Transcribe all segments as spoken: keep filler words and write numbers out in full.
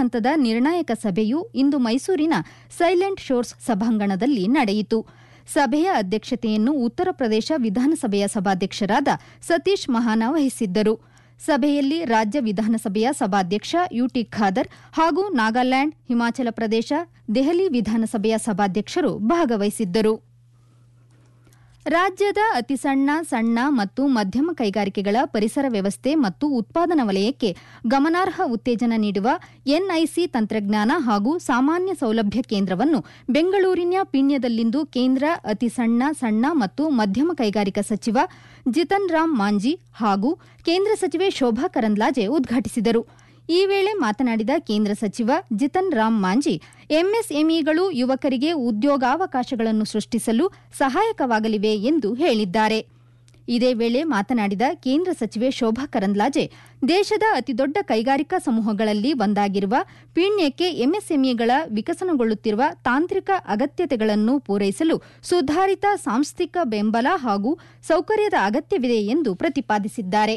ಹಂತದ ನಿರ್ಣಾಯಕ ಸಭೆಯು ಇಂದು ಮೈಸೂರಿನ ಸೈಲೆಂಟ್ ಶೋರ್ಸ್ ಸಭಾಂಗಣದಲ್ಲಿ ನಡೆಯಿತು. ಸಭೆಯ ಅಧ್ಯಕ್ಷತೆಯನ್ನು ಉತ್ತರ ಪ್ರದೇಶ ವಿಧಾನಸಭೆಯ ಸಭಾಧ್ಯಕ್ಷರಾದ ಸತೀಶ್ ಮಹಾನಾ ವಹಿಸಿದ್ದರು. ಸಭೆಯಲ್ಲಿ ರಾಜ್ಯ ವಿಧಾನಸಭೆಯ ಸಭಾಧ್ಯಕ್ಷ ಯುಟಿ ಖಾದರ್ ಹಾಗೂ ನಾಗಾಲ್ಯಾಂಡ್, ಹಿಮಾಚಲ ಪ್ರದೇಶ, ದೆಹಲಿ ವಿಧಾನಸಭೆಯ ಸಭಾಧ್ಯಕ್ಷರು ಭಾಗವಹಿಸಿದ್ದರು. ರಾಜ್ಯದ ಅತಿಸಣ್ಣ, ಸಣ್ಣ ಮತ್ತು ಮಧ್ಯಮ ಕೈಗಾರಿಕೆಗಳ ಪರಿಸರ ವ್ಯವಸ್ಥೆ ಮತ್ತು ಉತ್ಪಾದನಾ ವಲಯಕ್ಕೆ ಗಮನಾರ್ಹ ಉತ್ತೇಜನ ನೀಡುವ ಎನ್ಐಸಿ ತಂತ್ರಜ್ಞಾನ ಹಾಗೂ ಸಾಮಾನ್ಯ ಸೌಲಭ್ಯ ಕೇಂದ್ರವನ್ನು ಬೆಂಗಳೂರಿನ ಪೀಣ್ಯದಲ್ಲಿಂದು ಕೇಂದ್ರ ಅತಿಸಣ್ಣ, ಸಣ್ಣ ಮತ್ತು ಮಧ್ಯಮ ಕೈಗಾರಿಕಾ ಸಚಿವ ಜಿತನ್ ರಾಮ್ ಮಾಂಜಿ ಹಾಗೂ ಕೇಂದ್ರ ಸಚಿವೆ ಶೋಭಾ ಕರಂದ್ಲಾಜೆ ಉದ್ಘಾಟಿಸಿದರು. ಈ ವೇಳೆ ಮಾತನಾಡಿದ ಕೇಂದ್ರ ಸಚಿವ ಜಿತನ್ ರಾಮ್ ಮಾಂಜಿ, ಎಂಎಸ್ಎಂಇಗಳು ಯುವಕರಿಗೆ ಉದ್ಯೋಗಾವಕಾಶಗಳನ್ನು ಸೃಷ್ಟಿಸಲು ಸಹಾಯಕವಾಗಲಿವೆ ಎಂದು ಹೇಳಿದ್ದಾರೆ. ಇದೇ ವೇಳೆ ಮಾತನಾಡಿದ ಕೇಂದ್ರ ಸಚಿವೆ ಶೋಭಾ ಕರಂದ್ಲಾಜೆ, ದೇಶದ ಅತಿದೊಡ್ಡ ಕೈಗಾರಿಕಾ ಸಮೂಹಗಳಲ್ಲಿ ಒಂದಾಗಿರುವ ಪೀಣ್ಯಕ್ಕೆ ಎಂಎಸ್ಎಂಇಗಳ ವಿಕಸನಗೊಳ್ಳುತ್ತಿರುವ ತಾಂತ್ರಿಕ ಅಗತ್ಯತೆಗಳನ್ನು ಪೂರೈಸಲು ಸುಧಾರಿತ ಸಾಂಸ್ಥಿಕ ಬೆಂಬಲ ಹಾಗೂ ಸೌಕರ್ಯದ ಅಗತ್ಯವಿದೆ ಎಂದು ಪ್ರತಿಪಾದಿಸಿದ್ದಾರೆ.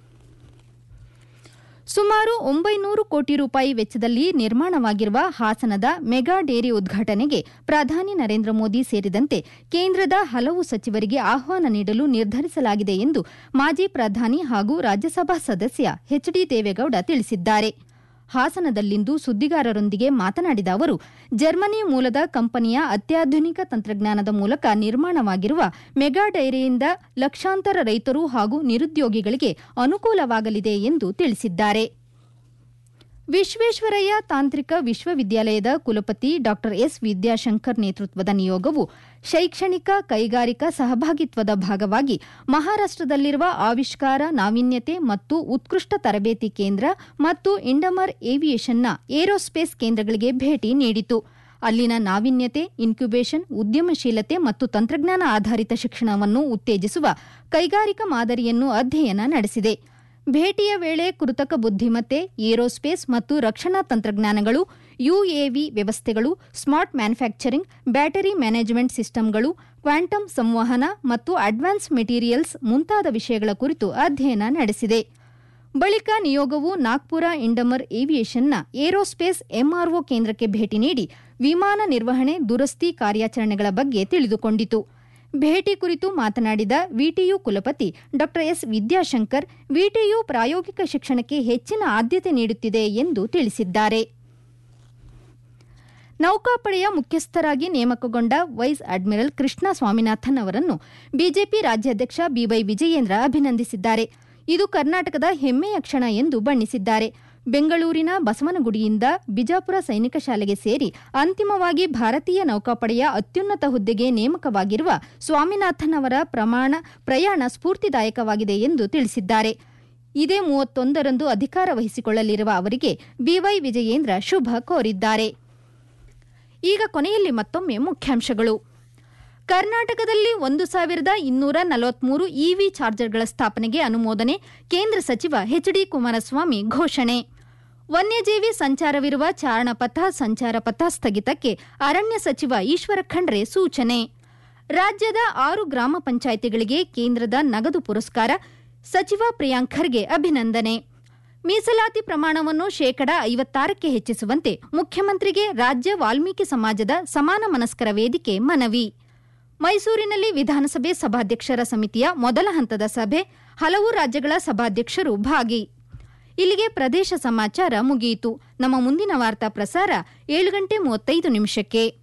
ಸುಮಾರು ಒಂಬೈನೂರು ಕೋಟಿ ರೂಪಾಯಿ ವೆಚ್ಚದಲ್ಲಿ ನಿರ್ಮಾಣವಾಗಿರುವ ಹಾಸನದ ಮೆಗಾ ಡೇರಿ ಉದ್ಘಾಟನೆಗೆ ಪ್ರಧಾನಿ ನರೇಂದ್ರ ಮೋದಿ ಸೇರಿದಂತೆ ಕೇಂದ್ರದ ಹಲವು ಸಚಿವರಿಗೆ ಆಹ್ವಾನ ನೀಡಲು ನಿರ್ಧರಿಸಲಾಗಿದೆ ಎಂದು ಮಾಜಿ ಪ್ರಧಾನಿ ಹಾಗೂ ರಾಜ್ಯಸಭಾ ಸದಸ್ಯ ಎಚ್ ಡಿ ದೇವೇಗೌಡ ತಿಳಿಸಿದ್ದಾರೆ. ಹಾಸನದಲ್ಲಿಂದು ಸುದ್ದಿಗಾರರೊಂದಿಗೆ ಮಾತನಾಡಿದ ಅವರು, ಜರ್ಮನಿ ಮೂಲದ ಕಂಪನಿಯ ಅತ್ಯಾಧುನಿಕ ತಂತ್ರಜ್ಞಾನದ ಮೂಲಕ ನಿರ್ಮಾಣವಾಗಿರುವ ಮೆಗಾ ಡೈರಿಯಿಂದ ಲಕ್ಷಾಂತರ ರೈತರು ಹಾಗೂ ನಿರುದ್ಯೋಗಿಗಳಿಗೆ ಅನುಕೂಲವಾಗಲಿದೆ ಎಂದು ತಿಳಿಸಿದ್ದಾರೆ. ವಿಶ್ವೇಶ್ವರಯ್ಯ ತಾಂತ್ರಿಕ ವಿಶ್ವವಿದ್ಯಾಲಯದ ಕುಲಪತಿ ಡಾ ಎಸ್ ವಿದ್ಯಾಶಂಕರ್ ನೇತೃತ್ವದ ನಿಯೋಗವು ಶೈಕ್ಷಣಿಕ ಕೈಗಾರಿಕಾ ಸಹಭಾಗಿತ್ವದ ಭಾಗವಾಗಿ ಮಹಾರಾಷ್ಟದಲ್ಲಿರುವ ಆವಿಷ್ಕಾರ, ನಾವೀನ್ಯತೆ ಮತ್ತು ಉತ್ಕೃಷ್ಟ ತರಬೇತಿ ಕೇಂದ್ರ ಮತ್ತು ಇಂಡಮರ್ ಏವಿಯೇಷನ್ನ ಏರೋಸ್ಪೇಸ್ ಕೇಂದ್ರಗಳಿಗೆ ಭೇಟಿ ನೀಡಿತು. ಅಲ್ಲಿನ ನಾವೀನ್ಯತೆ, ಇನ್ಕ್ಯುಬೇಷನ್, ಉದ್ಯಮಶೀಲತೆ ಮತ್ತು ತಂತ್ರಜ್ಞಾನ ಆಧಾರಿತ ಶಿಕ್ಷಣವನ್ನು ಉತ್ತೇಜಿಸುವ ಕೈಗಾರಿಕಾ ಮಾದರಿಯನ್ನು ಅಧ್ಯಯನ ನಡೆಸಿದೆ. ಭೇಟಿಯ ವೇಳೆ ಕೃತಕ ಬುದ್ದಿಮತ್ತೆ, ಏರೋಸ್ಪೇಸ್ ಮತ್ತು ರಕ್ಷಣಾ ತಂತ್ರಜ್ಞಾನಗಳು, ಯುಎವಿ ವ್ಯವಸ್ಥೆಗಳು, smart manufacturing, battery management ಸಿಸ್ಟಂಗಳು, quantum ಸಂವಹನ ಮತ್ತು ಅಡ್ವಾನ್ಸ್ ಮೆಟೀರಿಯಲ್ಸ್ ಮುಂತಾದ ವಿಷಯಗಳ ಕುರಿತು ಅಧ್ಯಯನ ನಡೆಸಿದೆ. ಬಳಿಕ ನಿಯೋಗವು ನಾಗ್ಪುರ ಇಂಡಮರ್ ಏವಿಯೇಷನ್ನ ಏರೋಸ್ಪೇಸ್ ಎಂಆರ್ಒ ಕೇಂದ್ರಕ್ಕೆ ಭೇಟಿ ನೀಡಿ ವಿಮಾನ ನಿರ್ವಹಣೆ, ದುರಸ್ತಿ ಕಾರ್ಯಾಚರಣೆಗಳ ಬಗ್ಗೆ ತಿಳಿದುಕೊಂಡಿತು. ಭೇಟಿ ಕುರಿತು ಮಾತನಾಡಿದ ವಿಟಿಯು ಕುಲಪತಿ ಡಾ ಎಸ್ ವಿದ್ಯಾಶಂಕರ್, ವಿಟಿಯು ಪ್ರಾಯೋಗಿಕ ಶಿಕ್ಷಣಕ್ಕೆ ಹೆಚ್ಚಿನ ಆದ್ಯತೆ ನೀಡುತ್ತಿದೆ ಎಂದು ತಿಳಿಸಿದ್ದಾರೆ. ನೌಕಾಪಡೆಯ ಮುಖ್ಯಸ್ಥರಾಗಿ ನೇಮಕಗೊಂಡ ವೈಸ್ ಅಡ್ಮಿರಲ್ ಕೃಷ್ಣ ಸ್ವಾಮಿನಾಥನ್ ಅವರನ್ನು ಬಿಜೆಪಿ ರಾಜ್ಯಾಧ್ಯಕ್ಷ ಬಿವೈ ವಿಜಯೇಂದ್ರ ಅಭಿನಂದಿಸಿದ್ದಾರೆ. ಇದು ಕರ್ನಾಟಕದ ಹೆಮ್ಮೆಯ ಕ್ಷಣ ಎಂದು ಬಣ್ಣಿಸಿದ್ದಾರೆ. ಬೆಂಗಳೂರಿನ ಬಸವನಗುಡಿಯಿಂದ ಬಿಜಾಪುರ ಸೈನಿಕ ಶಾಲೆಗೆ ಸೇರಿ ಅಂತಿಮವಾಗಿ ಭಾರತೀಯ ನೌಕಾಪಡೆಯ ಅತ್ಯುನ್ನತ ಹುದ್ದೆಗೆ ನೇಮಕವಾಗಿರುವ ಸ್ವಾಮಿನಾಥನ್ ಅವರ ಪ್ರಮಾಣ ಪ್ರಯಾಣ ಸ್ಫೂರ್ತಿದಾಯಕವಾಗಿದೆ ಎಂದು ತಿಳಿಸಿದ್ದಾರೆ. ಇದೇ ಮೂವತ್ತೊಂದರಂದು ಅಧಿಕಾರ ವಹಿಸಿಕೊಳ್ಳಲಿರುವ ಅವರಿಗೆ ಬಿವೈ ವಿಜಯೇಂದ್ರ ಶುಭ ಕೋರಿದ್ದಾರೆ. ಈಗ ಕೊನೆಯಲ್ಲಿ ಮತ್ತೊಮ್ಮೆ ಮುಖ್ಯಾಂಶಗಳು. ಕರ್ನಾಟಕದಲ್ಲಿ ಒಂದು ಸಾವಿರದ ಇನ್ನೂರ ನಲವತ್ಮೂರು ಇವಿ ಚಾರ್ಜರ್ಗಳ ಸ್ಥಾಪನೆಗೆ ಅನುಮೋದನೆ, ಕೇಂದ್ರ ಸಚಿವ ಎಚ್ ಡಿ ಕುಮಾರಸ್ವಾಮಿ ಘೋಷಣೆ. ವನ್ಯಜೀವಿ ಸಂಚಾರವಿರುವ ಚಾರಣಪಥ, ಸಂಚಾರ ಪಥ ಸ್ಥಗಿತಕ್ಕೆ ಅರಣ್ಯ ಸಚಿವ ಈಶ್ವರ ಖಂಡ್ರೆ ಸೂಚನೆ. ರಾಜ್ಯದ ಆರು ಗ್ರಾಮ ಪಂಚಾಯಿತಿಗಳಿಗೆ ಕೇಂದ್ರದ ನಗದು ಪುರಸ್ಕಾರ, ಸಚಿವ ಪ್ರಿಯಾಂಕ್ ಖರ್ಗೆ ಅಭಿನಂದನೆ. ಮೀಸಲಾತಿ ಪ್ರಮಾಣವನ್ನು ಶೇಕಡಾ ಐವತ್ತಾರಕ್ಕೆ ಹೆಚ್ಚಿಸುವಂತೆ ಮುಖ್ಯಮಂತ್ರಿಗೆ ರಾಜ್ಯ ವಾಲ್ಮೀಕಿ ಸಮಾಜದ ಸಮಾನ ಮನಸ್ಕರ ವೇದಿಕೆ ಮನವಿ. ಮೈಸೂರಿನಲ್ಲಿ ವಿಧಾನಸಭೆ ಸಭಾಧ್ಯಕ್ಷರ ಸಮಿತಿಯ ಮೊದಲ ಹಂತದ ಸಭೆ, ಹಲವು ರಾಜ್ಯಗಳ ಸಭಾಧ್ಯಕ್ಷರು ಭಾಗಿ. ಇಲ್ಲಿಗೆ ಪ್ರದೇಶ ಸಮಾಚಾರ ಮುಗಿಯಿತು. ನಮ್ಮ ಮುಂದಿನ ವಾರ್ತಾ ಪ್ರಸಾರ ಏಳು ಗಂಟೆ ಮೂವತ್ತೈದು ನಿಮಿಷಕ್ಕೆ.